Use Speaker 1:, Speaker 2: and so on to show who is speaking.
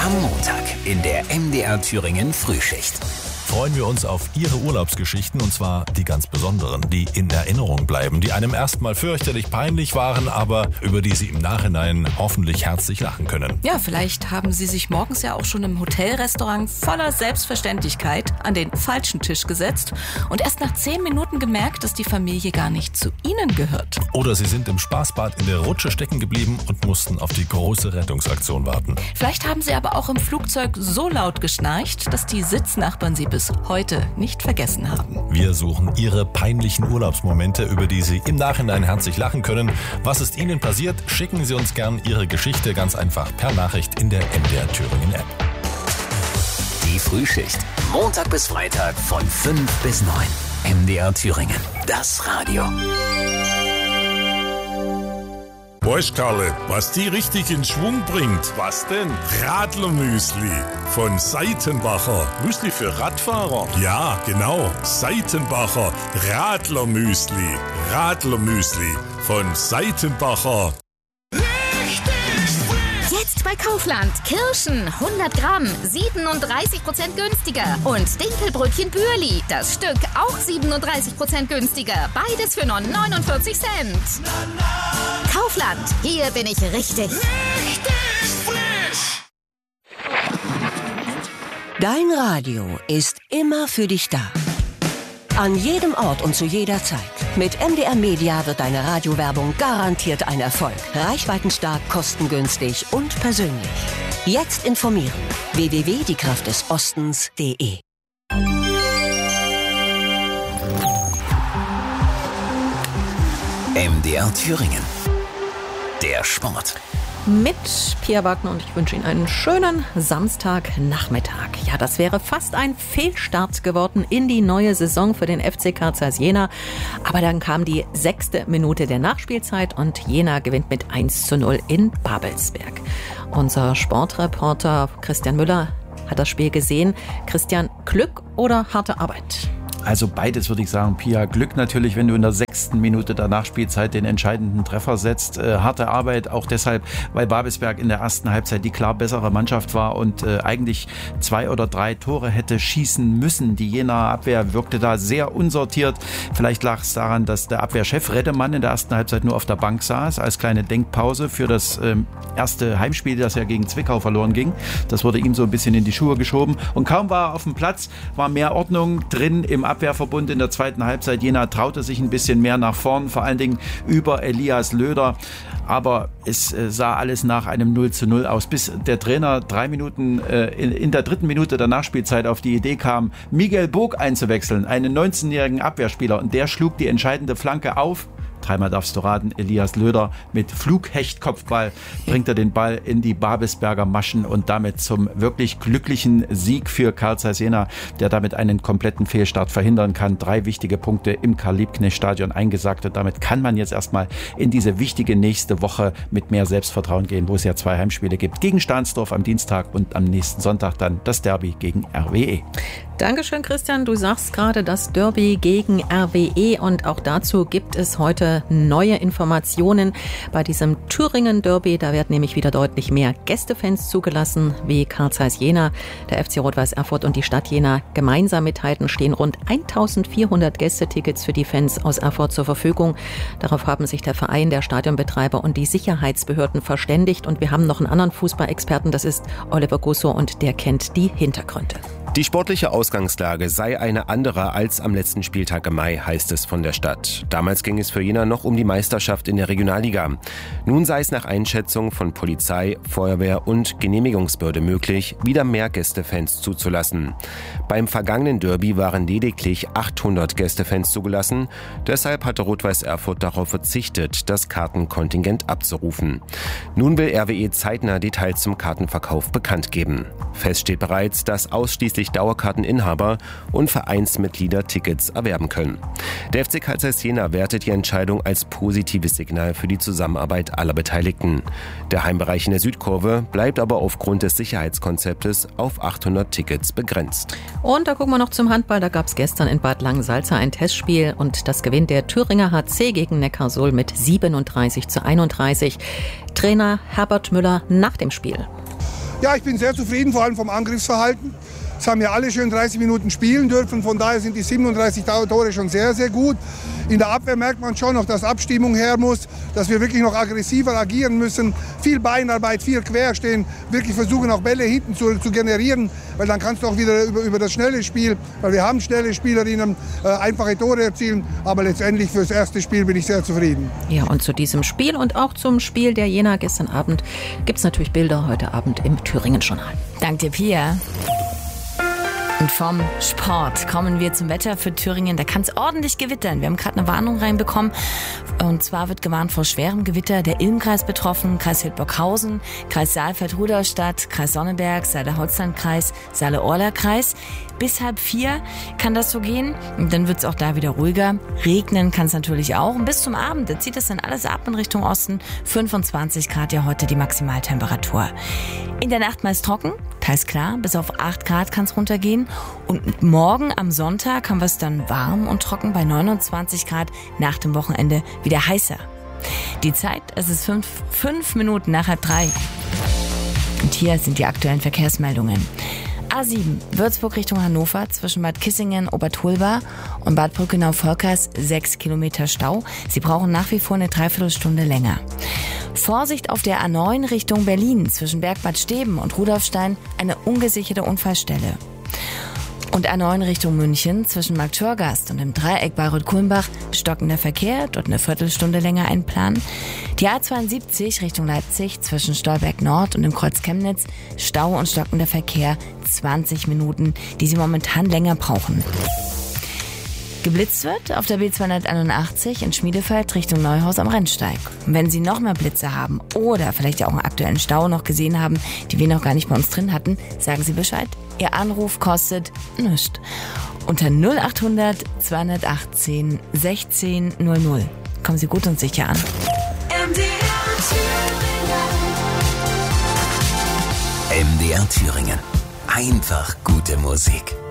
Speaker 1: Am Montag in der MDR Thüringen Frühschicht.
Speaker 2: Freuen wir uns auf Ihre Urlaubsgeschichten, und zwar die ganz besonderen, die in Erinnerung bleiben, die einem erstmal fürchterlich peinlich waren, aber über die Sie im Nachhinein hoffentlich herzlich lachen können.
Speaker 3: Ja, vielleicht haben Sie sich morgens ja auch schon im Hotelrestaurant voller Selbstverständlichkeit an den falschen Tisch gesetzt und erst nach 10 Minuten gemerkt, dass die Familie gar nicht zu Ihnen gehört.
Speaker 2: Oder Sie sind im Spaßbad in der Rutsche stecken geblieben und mussten auf die große Rettungsaktion warten.
Speaker 3: Vielleicht haben Sie aber auch im Flugzeug so laut geschnarcht, dass die Sitznachbarn Sie bis heute nicht vergessen haben.
Speaker 2: Wir suchen Ihre peinlichen Urlaubsmomente, über die Sie im Nachhinein herzlich lachen können. Was ist Ihnen passiert? Schicken Sie uns gern Ihre Geschichte ganz einfach per Nachricht in der MDR Thüringen App.
Speaker 1: Die Frühschicht. Montag bis Freitag von 5 bis 9. MDR Thüringen. Das Radio.
Speaker 4: Weißt Karle, was die richtig in Schwung bringt? Was denn? Radlermüsli von Seitenbacher. Müsli für Radfahrer? Ja, genau. Seitenbacher Radlermüsli. Radlermüsli von Seitenbacher.
Speaker 5: Jetzt bei Kaufland. Kirschen 100 Gramm, 37% günstiger. Und Dinkelbrötchen Bürli. Das Stück auch 37% günstiger. Beides für nur 49 Cent. Kaufland. Hier bin ich richtig. Richtig frisch.
Speaker 6: Dein Radio ist immer für dich da. An jedem Ort und zu jeder Zeit. Mit MDR Media wird deine Radiowerbung garantiert ein Erfolg. Reichweitenstark, kostengünstig und persönlich. Jetzt informieren. www.diekraftdesostens.de.
Speaker 1: MDR Thüringen. Der Sport.
Speaker 7: Mit Pia Wagner, und ich wünsche Ihnen einen schönen Samstagnachmittag. Ja, das wäre fast ein Fehlstart geworden in die neue Saison für den FC Carl Zeiss Jena. Aber dann kam die 6. Minute der Nachspielzeit und Jena gewinnt mit 1:0 in Babelsberg. Unser Sportreporter Christian Müller hat das Spiel gesehen. Christian, Glück oder harte Arbeit?
Speaker 8: Also beides, würde ich sagen, Pia. Glück natürlich, wenn du in der 6. Minute der Nachspielzeit den entscheidenden Treffer setzt. Harte Arbeit auch deshalb, weil Babelsberg in der ersten Halbzeit die klar bessere Mannschaft war und eigentlich 2 oder 3 Tore hätte schießen müssen. Die Jenaer Abwehr wirkte da sehr unsortiert. Vielleicht lag es daran, dass der Abwehrchef Reddemann in der ersten Halbzeit nur auf der Bank saß, als kleine Denkpause für das erste Heimspiel, das ja gegen Zwickau verloren ging. Das wurde ihm so ein bisschen in die Schuhe geschoben. Und kaum war er auf dem Platz, war mehr Ordnung drin im Abwehrverbund in der zweiten Halbzeit. Jena traute sich ein bisschen mehr nach vorn, vor allen Dingen über Elias Löder. Aber es sah alles nach einem 0:0 aus, bis der Trainer 3 Minuten in der 3. Minute der Nachspielzeit auf die Idee kam, Miguel Burg einzuwechseln, einen 19-jährigen Abwehrspieler. Und der schlug die entscheidende Flanke auf. Dreimal darfst du raten, Elias Löder mit Flughechtkopfball bringt er den Ball in die Babelsberger Maschen und damit zum wirklich glücklichen Sieg für Carl Zeiss Jena, der damit einen kompletten Fehlstart verhindern kann. 3 wichtige Punkte im Karl-Liebknecht-Stadion eingesagt und damit kann man jetzt erstmal in diese wichtige nächste Woche mit mehr Selbstvertrauen gehen, wo es ja 2 Heimspiele gibt. Gegen Stahnsdorf am Dienstag und am nächsten Sonntag dann das Derby gegen RWE.
Speaker 7: Dankeschön, Christian. Du sagst gerade das Derby gegen RWE und auch dazu gibt es heute neue Informationen bei diesem Thüringen-Derby. Da werden nämlich wieder deutlich mehr Gästefans zugelassen, wie Carl Zeiss Jena, der FC Rot-Weiß Erfurt und die Stadt Jena gemeinsam mithalten, stehen rund 1400 Gästetickets für die Fans aus Erfurt zur Verfügung. Darauf haben sich der Verein, der Stadionbetreiber und die Sicherheitsbehörden verständigt. Und wir haben noch einen anderen Fußballexperten, das ist Oliver Gusso und der kennt die Hintergründe.
Speaker 9: Die sportliche Ausgangslage sei eine andere als am letzten Spieltag im Mai, heißt es von der Stadt. Damals ging es für Jena noch um die Meisterschaft in der Regionalliga. Nun sei es nach Einschätzung von Polizei, Feuerwehr und Genehmigungsbehörde möglich, wieder mehr Gästefans zuzulassen. Beim vergangenen Derby waren lediglich 800 Gästefans zugelassen. Deshalb hatte Rot-Weiß Erfurt darauf verzichtet, das Kartenkontingent abzurufen. Nun will RWE zeitnah Details zum Kartenverkauf bekannt geben. Fest steht bereits, dass ausschließlich Dauerkarteninhaber und Vereinsmitglieder Tickets erwerben können. Der FC Carl Zeiss Jena wertet die Entscheidung als positives Signal für die Zusammenarbeit aller Beteiligten. Der Heimbereich in der Südkurve bleibt aber aufgrund des Sicherheitskonzeptes auf 800 Tickets begrenzt.
Speaker 7: Und da gucken wir noch zum Handball. Da gab es gestern in Bad Langensalza ein Testspiel und das gewinnt der Thüringer HC gegen Neckarsulm mit 37:31. Trainer Herbert Müller nach dem Spiel.
Speaker 10: Ja, ich bin sehr zufrieden, vor allem vom Angriffsverhalten. Es haben ja alle schön 30 Minuten spielen dürfen, von daher sind die 37 Tore schon sehr, sehr gut. In der Abwehr merkt man schon noch, dass Abstimmung her muss, dass wir wirklich noch aggressiver agieren müssen. Viel Beinarbeit, viel Querstehen, wirklich versuchen auch Bälle hinten zu generieren, weil dann kannst du auch wieder über das schnelle Spiel, weil wir haben schnelle Spielerinnen, einfache Tore erzielen. Aber letztendlich fürs erste Spiel bin ich sehr zufrieden.
Speaker 7: Ja, und zu diesem Spiel und auch zum Spiel der Jena gestern Abend gibt es natürlich Bilder heute Abend im Thüringen-Journal.
Speaker 3: Dank dir, Pia. Und vom Sport kommen wir zum Wetter für Thüringen. Da kann es ordentlich gewittern. Wir haben gerade eine Warnung reinbekommen. Und zwar wird gewarnt vor schwerem Gewitter. Der Ilm-Kreis betroffen, Kreis Hildburghausen, Kreis Saalfeld-Rudolstadt, Kreis Sonneberg, Saale-Holstein-Kreis, Saale-Orla-Kreis. Bis 3:30 kann das so gehen. Und dann wird es auch da wieder ruhiger. Regnen kann es natürlich auch. Und bis zum Abend, da zieht es dann alles ab in Richtung Osten. 25 Grad ja heute die Maximaltemperatur. In der Nacht meist trocken, teils klar. Bis auf 8 Grad kann es runtergehen. Und morgen am Sonntag haben wir es dann warm und trocken bei 29 Grad. Nach dem Wochenende wieder heißer. Die Zeit, es ist 5 Minuten nach 3:30. Und hier sind die aktuellen Verkehrsmeldungen. A7, Würzburg Richtung Hannover, zwischen Bad Kissingen, Obertolba und Bad Brückenau-Volkers 6 Kilometer Stau. Sie brauchen nach wie vor eine Dreiviertelstunde länger. Vorsicht auf der A9 Richtung Berlin, zwischen Bergbad Steben und Rudolfstein, eine ungesicherte Unfallstelle. Und A9 Richtung München, zwischen Marktschorgast und dem Dreieck Bayreuth-Kulmbach, stockender Verkehr, dort eine Viertelstunde länger einplanen. Die A72 Richtung Leipzig, zwischen Stolberg Nord und dem Kreuz Chemnitz, Stau und stockender Verkehr, 20 Minuten, die Sie momentan länger brauchen. Geblitzt wird auf der B281 in Schmiedefeld Richtung Neuhaus am Rennsteig. Und wenn Sie noch mehr Blitze haben oder vielleicht ja auch einen aktuellen Stau noch gesehen haben, die wir noch gar nicht bei uns drin hatten, sagen Sie Bescheid. Ihr Anruf kostet nichts. Unter 0800 218 16 00. Kommen Sie gut und sicher an.
Speaker 1: MDR Thüringen. Einfach gute Musik.